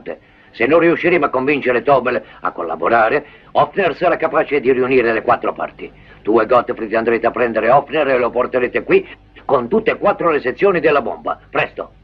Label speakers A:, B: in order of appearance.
A: importante. Se non riusciremo a convincere Tobel a collaborare, Hoffner sarà capace di riunire le 4 parti. Tu e Gottfried andrete a prendere Hoffner e lo porterete qui con tutte e 4 le sezioni della bomba. Presto!